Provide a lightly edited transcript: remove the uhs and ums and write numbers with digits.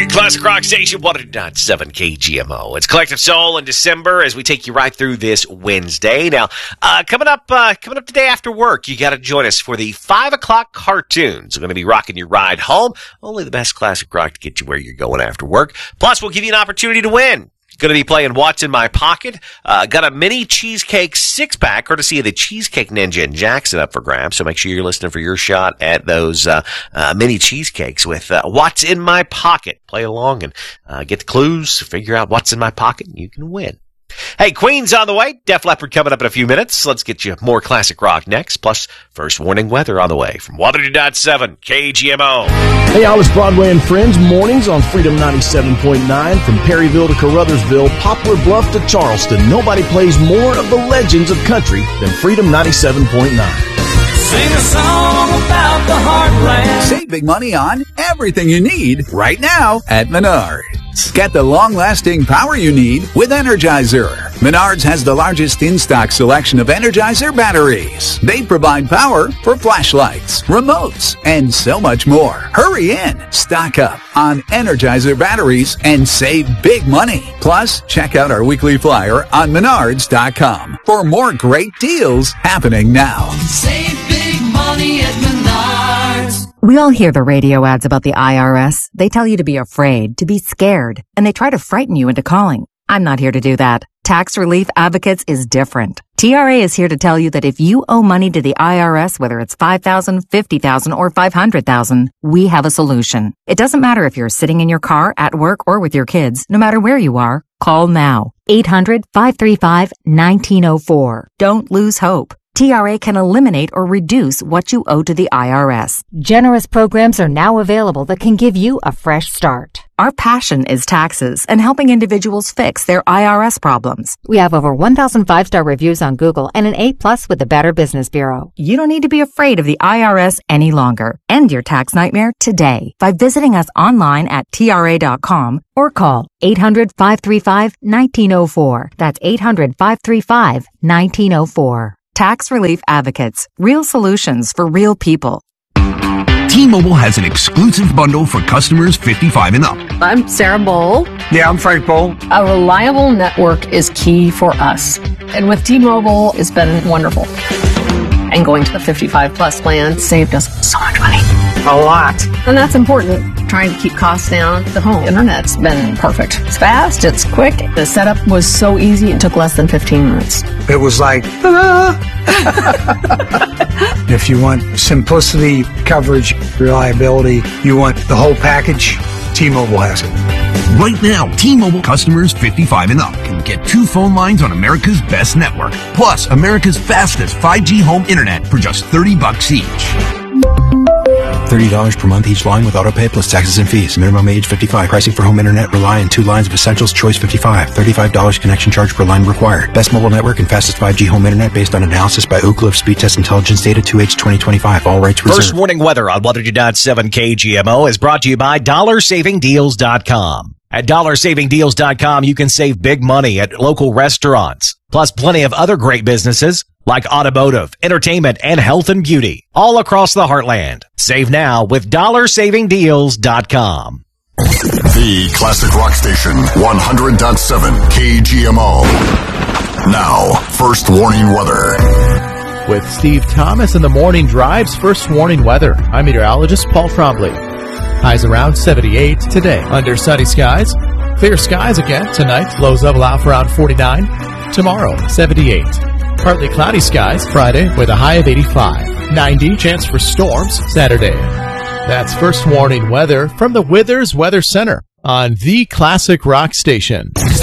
Classic Rock Station 100.7 KGMO. It's Collective Soul in December as we take you right through this Wednesday. Now, coming up today after work, you got to join us for the 5 o'clock cartoons. We're going to be rocking your ride home. Only the best classic rock to get you where you're going after work. Plus, we'll give you an opportunity to win. Going to be playing What's in My Pocket. Got a mini cheesecake 6-pack, courtesy of the Cheesecake Ninja in Jackson up for grabs. So make sure you're listening for your shot at those mini cheesecakes with What's in My Pocket. Play along and get the clues, figure out what's in my pocket, and you can win. Hey, Queen's on the way. Def Leppard coming up in a few minutes. Let's get you more classic rock next. Plus, first warning weather on the way from 100.7 KGMO. Hey, all, it's Broadway and Friends mornings on Freedom 97.9. From Perryville to Caruthersville, Poplar Bluff to Charleston, nobody plays more of the legends of country than Freedom 97.9. Sing a song about the heartland. Save big money on everything you need right now at Menards. Get the long-lasting power you need with Energizer. Menards has the largest in-stock selection of Energizer batteries. They provide power for flashlights, remotes, and so much more. Hurry in, stock up on Energizer batteries, and save big money. Plus, check out our weekly flyer on Menards.com for more great deals happening now. Save big money at Menards. We all hear the radio ads about the IRS. They tell you to be afraid, to be scared, and they try to frighten you into calling. I'm not here to do that. Tax Relief Advocates is different. TRA is here to tell you that if you owe money to the IRS, whether it's $5,000, $50,000, or $500,000, we have a solution. It doesn't matter if you're sitting in your car, at work, or with your kids. No matter where you are, call now. 800-535-1904. Don't lose hope. TRA can eliminate or reduce what you owe to the IRS. Generous programs are now available that can give you a fresh start. Our passion is taxes and helping individuals fix their IRS problems. We have over 1,000 5-star reviews on Google and an A+ with the Better Business Bureau. You don't need to be afraid of the IRS any longer. End your tax nightmare today by visiting us online at TRA.com or call 800-535-1904. That's 800-535-1904. Tax Relief Advocates. Real solutions for real people. T-Mobile has an exclusive bundle for customers 55 and up. I'm Sarah Bowl. Yeah, I'm Frank Bowl. A reliable network is key for us. And with T-Mobile, it's been wonderful. And going to the 55 plus plan saved us so much money. A lot. And that's important. Trying to keep costs down. The home internet's been perfect. It's fast, it's quick. The setup was so easy, it took less than 15 minutes. It was like, ta-da! If you want simplicity, coverage, reliability, you want the whole package, T-Mobile has it. Right now, T-Mobile customers 55 and up can get 2 phone lines on America's best network, plus America's fastest 5G home internet for just $30 each. $30 per month each line with autopay plus taxes and fees. Minimum age 55. Pricing for home internet rely on 2 lines of Essentials Choice 55. $35 connection charge per line required. Best mobile network and fastest 5G home internet based on analysis by Ookla of Speed Test Intelligence data 2H 2025. All rights reserved. First warning weather on 100.7 KGMO is brought to you by DollarSavingDeals.com. At DollarSavingDeals.com, you can save big money at local restaurants, plus plenty of other great businesses like automotive, entertainment, and health and beauty, all across the heartland. Save now with DollarSavingDeals.com. The Classic Rock Station, 100.7 KGMO. Now, first warning weather. With Steve Thomas in the morning drives, first warning weather. I'm meteorologist Paul Trombley. Highs around 78 today. Under sunny skies. Clear skies again tonight. Lows level out for around 49. Tomorrow, 78. Partly cloudy skies Friday with a high of 85. 90 chance for storms Saturday. That's first warning weather from the Withers Weather Center on the Classic Rock Station.